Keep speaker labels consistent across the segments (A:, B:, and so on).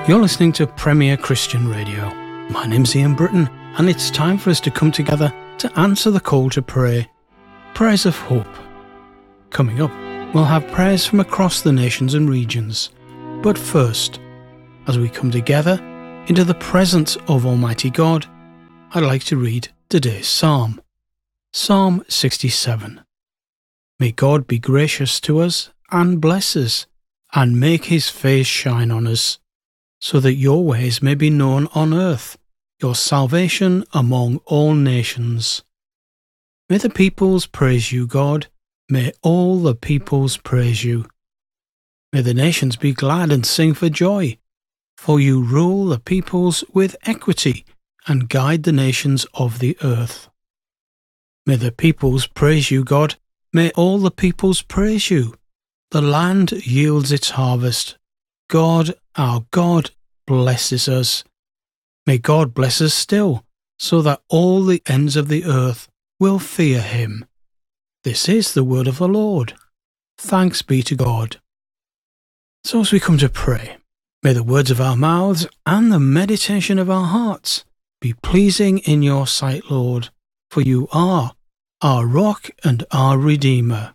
A: You're listening to Premier Christian Radio. My name's Ian Britton, and it's time for us to come together to answer the call to pray. Prayers of hope. Coming up, we'll have prayers from across the nations and regions. But first, as we come together into the presence of Almighty God, I'd like to read today's Psalm. Psalm 67. May God be gracious to us and bless us, and make his face shine on us, so that your ways may be known on earth, your salvation among all nations. May the peoples praise you, God. May all the peoples praise you. May the nations be glad and sing for joy, for you rule the peoples with equity and guide the nations of the earth. May the peoples praise you, God. May all the peoples praise you. The land yields its harvest. God, our God, blesses us. May God bless us still, so that all the ends of the earth will fear him. This is the word of the Lord. Thanks be to God. So as we come to pray, may the words of our mouths and the meditation of our hearts be pleasing in your sight, Lord, for you are our rock and our Redeemer.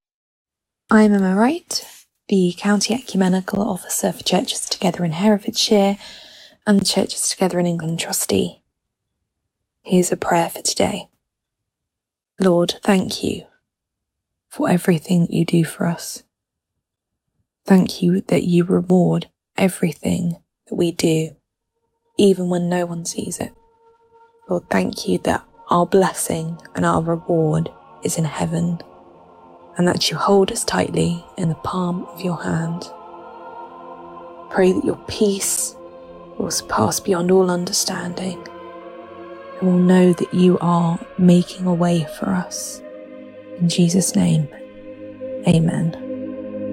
B: I'm Emma Wright, the County Ecumenical Officer for Churches Together in Herefordshire and the Churches Together in England trustee. Here's a prayer for today. Lord, thank you for everything that you do for us. Thank you that you reward everything that we do, even when no one sees it. Lord, thank you that our blessing and our reward is in heaven, and that you hold us tightly in the palm of your hand. Pray that your peace will surpass beyond all understanding, and we'll know that you are making a way for us. In Jesus' name, amen.